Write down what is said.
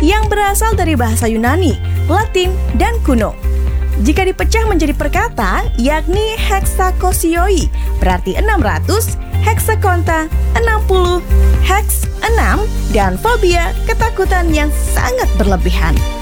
yang berasal dari bahasa Yunani, Latin, dan kuno. Jika dipecah menjadi perkata, yakni hexakosioi, berarti 600, hexakonta 60, hex 6, dan fobia ketakutan yang sangat berlebihan.